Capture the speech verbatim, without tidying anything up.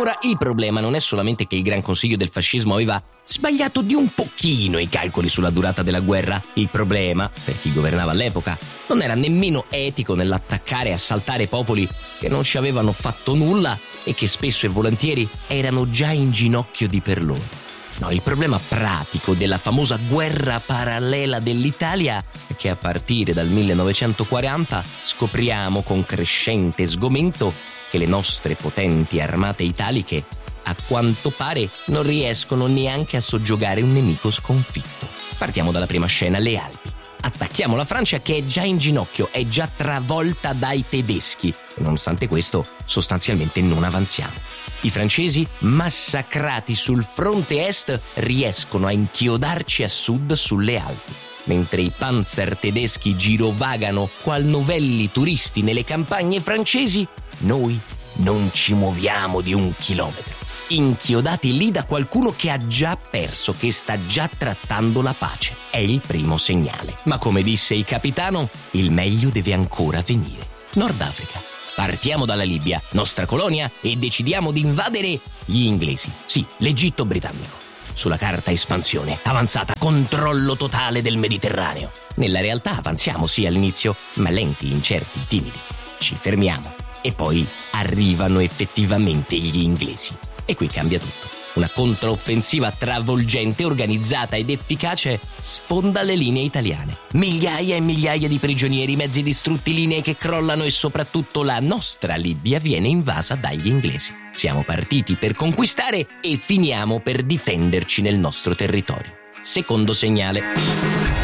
Ora, il problema non è solamente che il Gran Consiglio del fascismo aveva sbagliato di un pochino i calcoli sulla durata della guerra. Il problema, per chi governava all'epoca, non era nemmeno etico nell'attaccare e assaltare popoli che non ci avevano fatto nulla e che spesso e volentieri erano già in ginocchio di per loro. No, il problema pratico della famosa guerra parallela dell'Italia è che a partire dal millenovecentoquaranta scopriamo con crescente sgomento che le nostre potenti armate italiche a quanto pare non riescono neanche a soggiogare un nemico sconfitto. Partiamo dalla prima scena, le Alpi. Attacchiamo la Francia che è già in ginocchio, è già travolta dai tedeschi e nonostante questo sostanzialmente non avanziamo. I francesi, massacrati sul fronte est, riescono a inchiodarci a sud sulle Alpi. Mentre i panzer tedeschi girovagano qual novelli turisti nelle campagne francesi, noi non ci muoviamo di un chilometro, inchiodati lì da qualcuno che ha già perso, che sta già trattando la pace. È il primo segnale. Ma come disse il capitano, il meglio deve ancora venire. Nord Africa. Partiamo dalla Libia, nostra colonia, e decidiamo di invadere gli inglesi. Sì, l'Egitto britannico. Sulla carta espansione, avanzata, controllo totale del Mediterraneo. Nella realtà avanziamo sì all'inizio, ma lenti, incerti, timidi. Ci fermiamo e poi arrivano effettivamente gli inglesi. E qui cambia tutto. Una controffensiva travolgente, organizzata ed efficace sfonda le linee italiane. Migliaia e migliaia di prigionieri, mezzi distrutti, linee che crollano e soprattutto la nostra Libia viene invasa dagli inglesi. Siamo partiti per conquistare e finiamo per difenderci nel nostro territorio. Secondo segnale.